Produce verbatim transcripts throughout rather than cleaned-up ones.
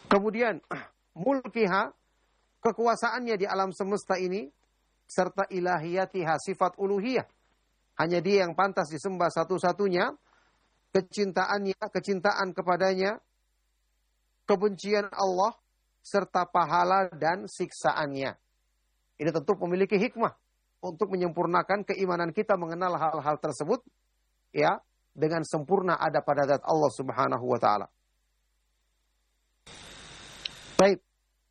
Kemudian mulkiha, kekuasaannya di alam semesta ini, serta ilahiyatiha, sifat uluhiyah. Hanya dia yang pantas disembah satu-satunya. Kecintaannya, kecintaan kepadanya, kebencian Allah, serta pahala dan siksaannya. Ini tentu memiliki hikmah untuk menyempurnakan keimanan kita mengenal hal-hal tersebut, ya, dengan sempurna ada pada zat Allah Subhanahu wa taala. Baik.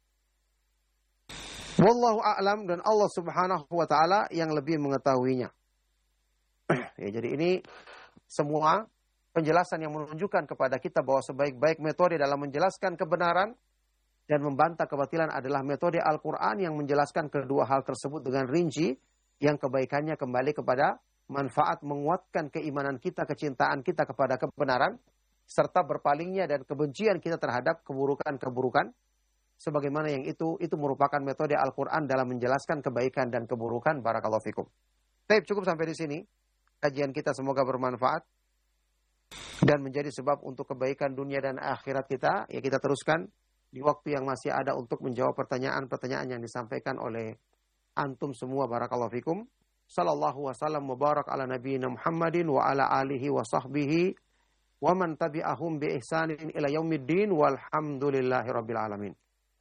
Wallahu a'lam, dan Allah Subhanahu wa taala yang lebih mengetahuinya. Ya, jadi ini semua penjelasan yang menunjukkan kepada kita bahwa sebaik-baik metode dalam menjelaskan kebenaran dan membantah kebatilan adalah metode Al-Qur'an yang menjelaskan kedua hal tersebut dengan rinci, yang kebaikannya kembali kepada manfaat menguatkan keimanan kita, kecintaan kita kepada kebenaran, serta berpalingnya dan kebencian kita terhadap keburukan-keburukan. Sebagaimana yang itu, itu merupakan metode Al-Quran dalam menjelaskan kebaikan dan keburukan. Barakallahu fikum. Baik, cukup sampai di sini. Kajian kita semoga bermanfaat dan menjadi sebab untuk kebaikan dunia dan akhirat kita. Ya, kita teruskan di waktu yang masih ada untuk menjawab pertanyaan-pertanyaan yang disampaikan oleh antum semua. Barakallahu fikum. Sallallahu wasallam mubarak ala nabiyina Muhammadin wa ala alihi wa sahbihi wa man tabi'ahum bi ihsanin ila yaumiddin walhamdulillahi rabbil alamin.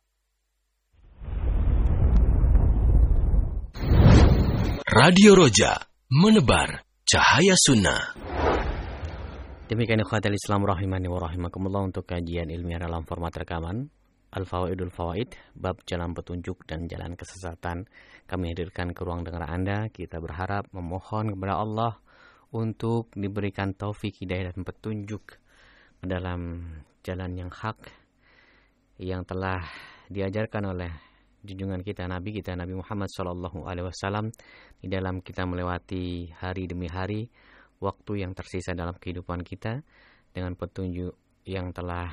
Radio Roja, menebar cahaya sunnah. Demikian ikhwatal Islam rahimani wa rahimakumullah untuk kajian ilmiah dalam format rekaman Al-Fawaidul Fawaid, bab jalan petunjuk dan jalan kesesatan. Kami hadirkan ke ruang dengar Anda. Kita berharap memohon kepada Allah untuk diberikan taufik, hidayah dan petunjuk dalam jalan yang hak yang telah diajarkan oleh junjungan kita, Nabi kita, Nabi Muhammad shallallahu alaihi wasallam, di dalam kita melewati hari demi hari, waktu yang tersisa dalam kehidupan kita, dengan petunjuk yang telah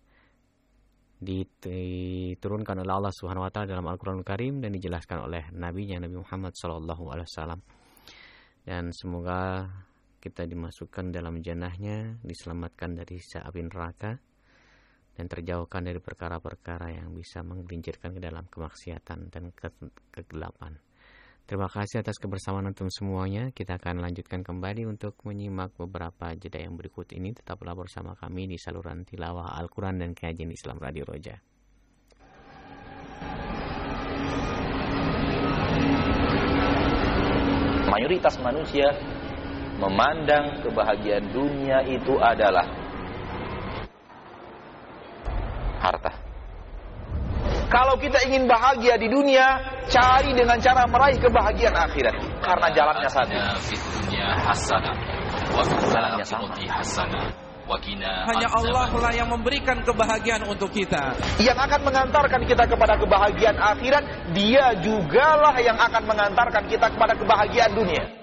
diturunkan oleh Allah Subhanahu wa taala dalam Al-Qur'anul Karim dan dijelaskan oleh nabinya Nabi Muhammad shallallahu alaihi wasallam. Dan semoga kita dimasukkan dalam jannahnya, diselamatkan dari siksa api neraka, dan terjauhkan dari perkara-perkara yang bisa menggelincirkan ke dalam kemaksiatan dan ke- kegelapan. Terima kasih atas kebersamaan antum semuanya. Kita akan lanjutkan kembali untuk menyimak beberapa jeda yang berikut ini. Tetaplah bersama kami di saluran tilawah Al-Quran dan kajian Islam Radio Roja. Mayoritas manusia memandang kebahagiaan dunia itu adalah harta. Kalau kita ingin bahagia di dunia, cari dengan cara meraih kebahagiaan akhirat. Karena jalannya satu. Jalannya sama. Hanya Allah lah yang memberikan kebahagiaan untuk kita. Yang akan mengantarkan kita kepada kebahagiaan akhirat, Dia jugalah yang akan mengantarkan kita kepada kebahagiaan dunia.